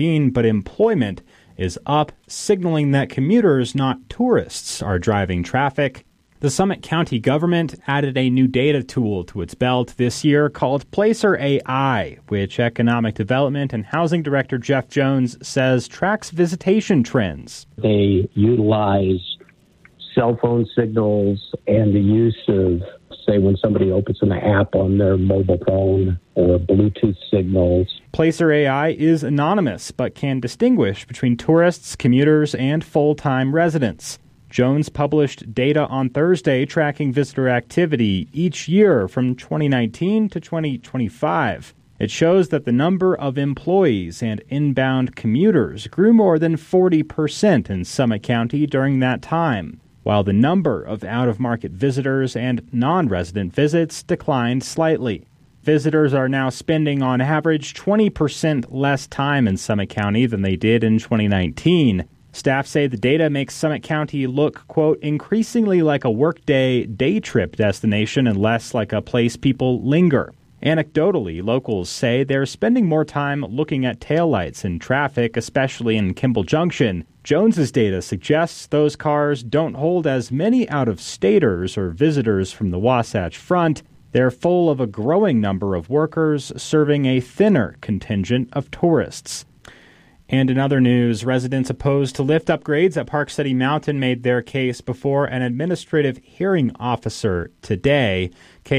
but employment is up, signaling that commuters, not tourists, are driving traffic. The Summit County government added a new data tool to its belt this year called Placer AI, which Economic Development and Housing Director Jeff Jones says tracks visitation trends. They utilize cell phone signals and the use of, say, when somebody opens an app on their mobile phone or Bluetooth signals. Placer AI is anonymous, but can distinguish between tourists, commuters, and full-time residents. Jones published data on Thursday tracking visitor activity each year from 2019 to 2025. It shows that the number of employees and inbound commuters grew more than 40% in Summit County during that time, while the number of out-of-market visitors and non-resident visits declined slightly. Visitors are now spending on average 20% less time in Summit County than they did in 2019. Staff say the data makes Summit County look, quote, increasingly like a workday day trip destination and less like a place people linger. Anecdotally, locals say they're spending more time looking at taillights in traffic, especially in Kimball Junction. Jones's data suggests those cars don't hold as many out-of-staters or visitors from the Wasatch Front. They're full of a growing number of workers serving a thinner contingent of tourists. And in other news, residents opposed to lift upgrades at Park City Mountain made their case before an administrative hearing officer today.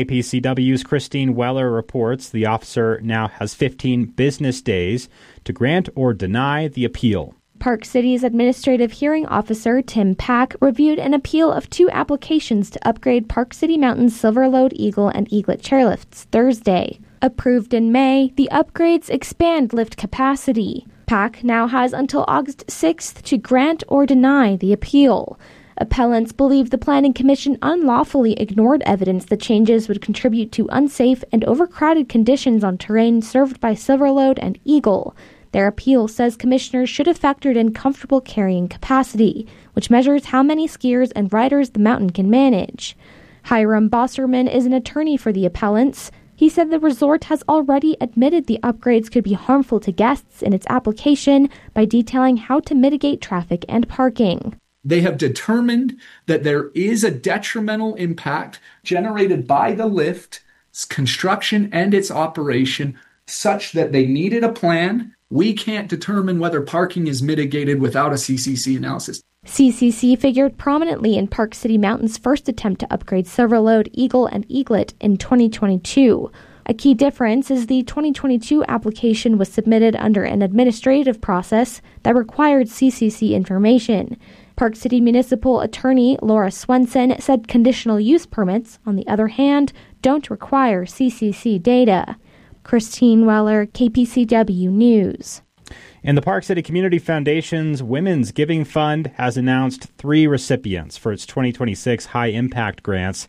KPCW's Christine Weller reports the officer now has 15 business days to grant or deny the appeal. Park City's administrative hearing officer, Tim Pack, reviewed an appeal of 2 applications to upgrade Park City Mountain's Silverlode Eagle and Eaglet chairlifts Thursday. Approved in May, the upgrades expand lift capacity. Pack now has until August 6th to grant or deny the appeal. Appellants believe the Planning Commission unlawfully ignored evidence that changes would contribute to unsafe and overcrowded conditions on terrain served by Silverlode and Eagle. Their appeal says commissioners should have factored in comfortable carrying capacity, which measures how many skiers and riders the mountain can manage. Hiram Bosserman is an attorney for the appellants. He said the resort has already admitted the upgrades could be harmful to guests in its application by detailing how to mitigate traffic and parking. They have determined that there is a detrimental impact generated by the lift's construction and its operation such that they needed a plan. We can't determine whether parking is mitigated without a CCC analysis. CCC figured prominently in Park City Mountain's first attempt to upgrade Silverlode, Eagle, and Eaglet in 2022. A key difference is the 2022 application was submitted under an administrative process that required CCC information. Park City Municipal Attorney Laura Swenson said conditional use permits, on the other hand, don't require CCC data. Christine Weller, KPCW News. And the Park City Community Foundation's Women's Giving Fund has announced 3 recipients for its 2026 high-impact grants.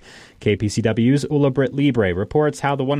KPCW's Ula Britt Libre reports how the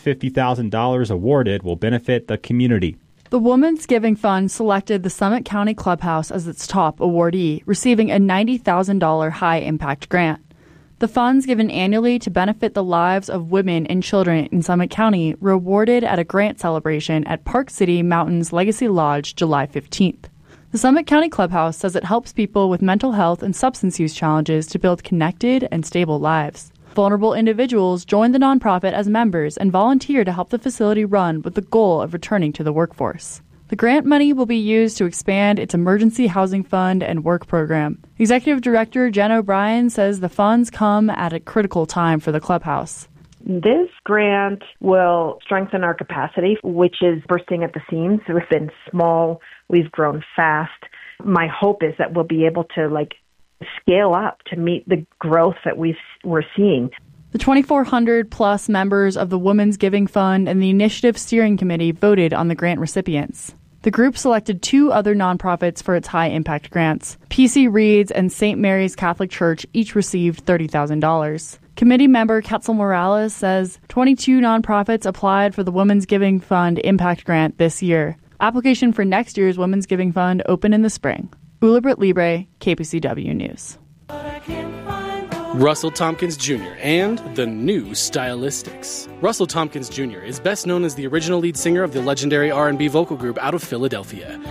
$150,000 awarded will benefit the community. The Women's Giving Fund selected the Summit County Clubhouse as its top awardee, receiving a $90,000 high-impact grant. The funds given annually to benefit the lives of women and children in Summit County were awarded at a grant celebration at Park City Mountain's Legacy Lodge July 15th. The Summit County Clubhouse says it helps people with mental health and substance use challenges to build connected and stable lives. Vulnerable individuals join the nonprofit as members and volunteer to help the facility run with the goal of returning to the workforce. The grant money will be used to expand its emergency housing fund and work program. Executive Director Jen O'Brien says the funds come at a critical time for the clubhouse. This grant will strengthen our capacity, which is bursting at the seams. We've been small, we've grown fast. My hope is that we'll be able to scale up to meet the growth that we're seeing. The 2,400 plus members of the Women's Giving Fund and the Initiative Steering Committee voted on the grant recipients. The group selected 2 other nonprofits for its high-impact grants. PC Reads and St. Mary's Catholic Church each received $30,000. Committee member Quetzal Morales says 22 nonprofits applied for the Women's Giving Fund Impact Grant this year. Application for next year's Women's Giving Fund opened in the spring. Ula Britt Libre, KPCW News. Russell Tompkins Jr. and the New Stylistics. Russell Tompkins Jr. is best known as the original lead singer of the legendary R&B vocal group out of Philadelphia.